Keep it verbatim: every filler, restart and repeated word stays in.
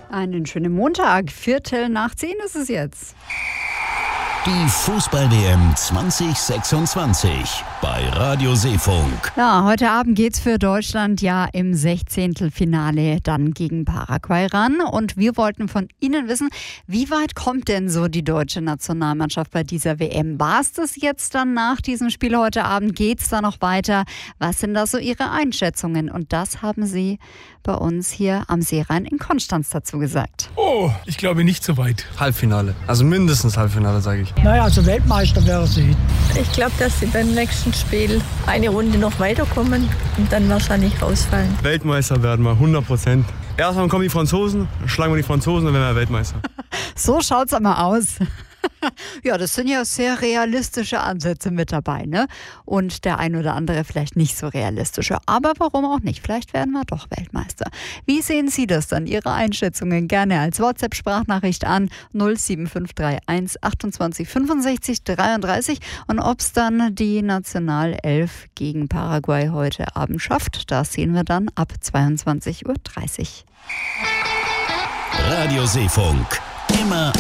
Einen schönen Montag. Viertel nach zehn ist es jetzt. Die Fußball-W M zwanzig sechsundzwanzig bei Radio Seefunk. Ja, heute Abend geht's für Deutschland ja im Sechzehntelfinale dann gegen Paraguay ran. Und wir wollten von Ihnen wissen, wie weit kommt denn so die deutsche Nationalmannschaft bei dieser W M? War es das jetzt dann nach diesem Spiel heute Abend? Geht's da noch weiter? Was sind da so Ihre Einschätzungen? Und das haben Sie bei uns hier am Seerhein in Konstanz dazu gesagt. Oh, ich glaube nicht so weit. Halbfinale, also mindestens Halbfinale, sage ich. Naja, also Weltmeister wäre sie. Ich glaube, dass sie beim nächsten Spiel eine Runde noch weiterkommen und dann wahrscheinlich rausfallen. Weltmeister werden wir, hundert Prozent. Erstmal kommen die Franzosen, schlagen wir die Franzosen, dann werden wir Weltmeister. So schaut's aber aus. Ja, das sind ja sehr realistische Ansätze mit dabei, ne? Und der ein oder andere vielleicht nicht so realistische. Aber warum auch nicht? Vielleicht werden wir doch Weltmeister. Wie sehen Sie das dann? Ihre Einschätzungen gerne als WhatsApp-Sprachnachricht an null sieben fünf drei eins achtundzwanzig fünfundsechzig dreiunddreißig. Und ob es dann die Nationalelf gegen Paraguay heute Abend schafft, das sehen wir dann ab zweiundzwanzig Uhr dreißig. Radio Seefunk. Immer